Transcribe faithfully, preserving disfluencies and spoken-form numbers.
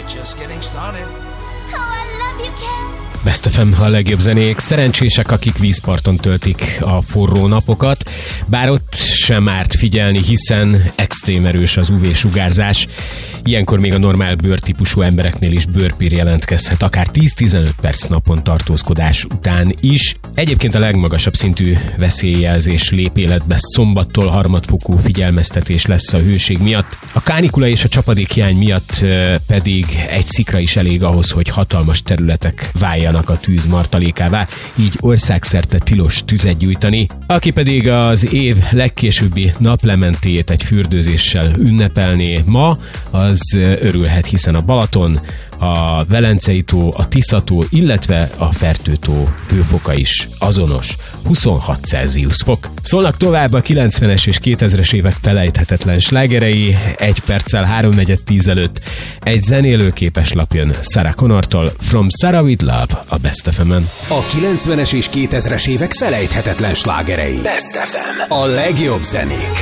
Just getting started. Oh, I love you, Ken. Best ef em, a legjobb zenék. Szerencsések, akik vízparton töltik a forró napokat, bár ott sem árt figyelni, hiszen extrém erős az ú vé-sugárzás. Ilyenkor még a normál bőrtípusú embereknél is bőrpír jelentkezhet, akár tíz-tizenöt perc napon tartózkodás után is. Egyébként a legmagasabb szintű veszélyjelzés lép életbe, szombattól harmadfokú figyelmeztetés lesz a hőség miatt. A kánikula és a csapadékhiány miatt pedig egy szikra is elég ahhoz, hogy hatalmas területek váljanak a tűz martalékává, így országszerte tilos tüzet gyújtani. Aki pedig az év legkésőbbi naplementéjét egy fürdőzéssel ünnepelné ma, az örülhet, hiszen a Balaton, a Velencei tó, a Tisza-tó, illetve a Fertő-tó hőfoka is azonos, huszonhat Celsius fok. Szólnak tovább a kilencvenes és kétezres évek felejthetetlen slágerei, egy perccel háromnegyed tíz előtt egy zenélőképes lap jön Sarah Connortól, From Sarah with Love a Best ef em-en. A kilencvenes és kétezres évek felejthetetlen slágerei. Best ef em. A legjobb zenék.